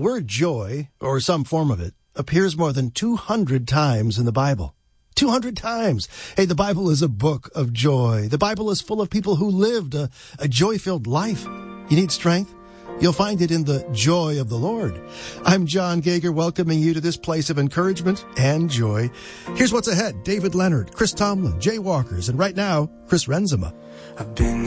word joy, or some form of it, appears more than 200 times in the Bible. 200 times. Hey, the Bible is a book of joy. The Bible is full of people who lived a joy-filled life. You need strength? You'll find it in the joy of the Lord. I'm John Gager, welcoming you to this place of encouragement and joy. Here's what's ahead. David Leonard, Chris Tomlin, Jay Walkers, and right now, Chris Renzema. I've been